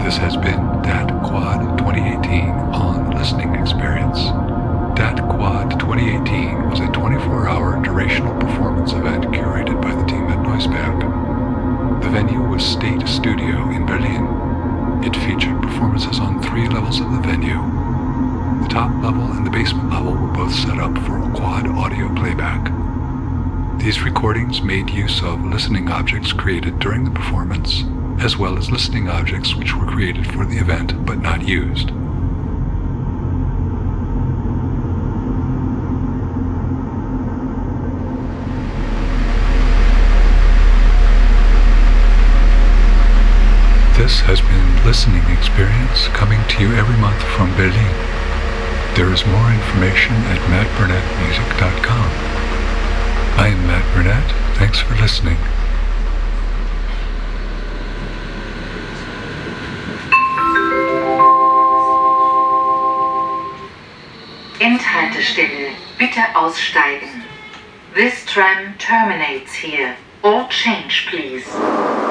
This has been DAT Quad 2018 on Listening Experience. DAT Quad 2018 was a 24-hour durational performance event curated by the team at Noiseband. The venue was State Studio in Berlin. It featured performances on 3 levels of the venue. The top level and the basement level were both set up for quad audio playback. These recordings made use of listening objects created during the performance, as well as listening objects which were created for the event but not used. This has been Listening Experience, coming to you every month from Berlin. There is more information at mattburnettmusic.com. I am Matt Burnett. Thanks for listening. Endhaltestelle, bitte aussteigen. This tram terminates here. Or change, please.